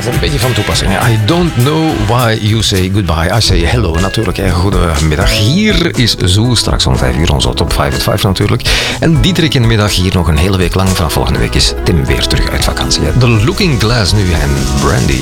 is een beetje van toepassing. I don't know why you say goodbye. I say hello natuurlijk. Goedemiddag. Hier is Zoo. Straks om 5 uur onze top 5 at 5 natuurlijk. En Diederik in de middag hier nog een hele week lang. Vanaf volgende week is Tim weer terug uit vakantie. The Looking Glass nu en Brandy.